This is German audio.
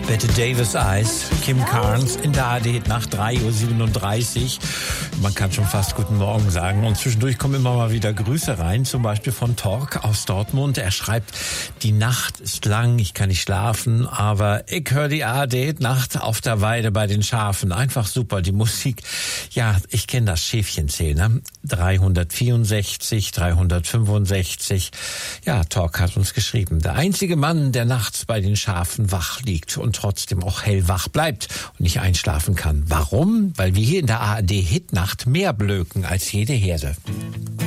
Bette Davis Eyes, Kim Carnes in der ARD nach 3:37 Uhr. Man kann schon fast guten Morgen sagen. Und zwischendurch kommen immer mal wieder Grüße rein, zum Beispiel von Tork aus Dortmund. Er schreibt, die Nacht ist lang, ich kann nicht schlafen, aber ich höre die ARD Nacht auf der Weide bei den Schafen. Einfach super, die Musik. Ja, ich kenne das Schäfchenzählen, ne? 364, 365. Ja, Tork hat uns geschrieben. Der einzige Mann, der nachts bei den Schafen wach liegt und trotzdem auch hellwach bleibt und nicht einschlafen kann. Warum? Weil wir hier in der ARD Hitnacht mehr blöken als jede Herde.